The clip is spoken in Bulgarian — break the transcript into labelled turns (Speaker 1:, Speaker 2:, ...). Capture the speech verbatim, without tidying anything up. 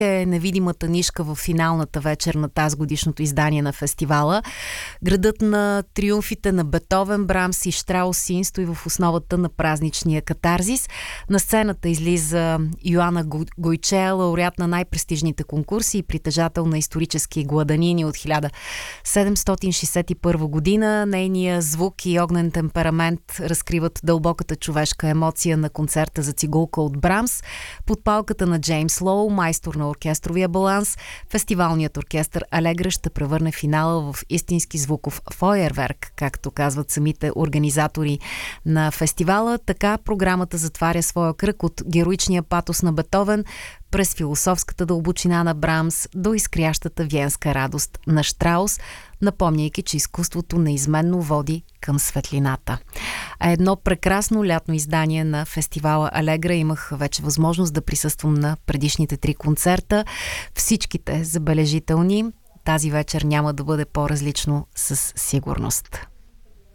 Speaker 1: е невидимата нишка в финалната вечер на тази годишното издание на фестивала. Градът на триумфите на Бетовен, Брамс и Штраусин стои в основата на празничния катарзис. На сцената излиза Йоана Гойчея, лауреат на най-престижните конкурси и притежател на исторически гладанини от хиляда седемстотин шейсет и първа година. Нейния звук и огнен темперамент разкриват дълбоката човешка емоция на концерта за цигулка от Брамс. Под палката на Джеймс Лоу, майстор на оркестровия баланс, фестивалният оркестър Алегра ще превърне финала в истински звуков фойерверк, както казват самите организатори на фестивала. Така програмата затваря своя кръг от героичния патос на Бетовен през философската дълбочина на Брамс до изкрящата виенска радост на Штраус, напомняйки, че изкуството неизменно води към светлината. А едно прекрасно лятно издание на фестивала Алегра. Имах вече възможност да присъствам на предишните три концерта. Всичките забележителни. Тази вечер няма да бъде по-различно със сигурност.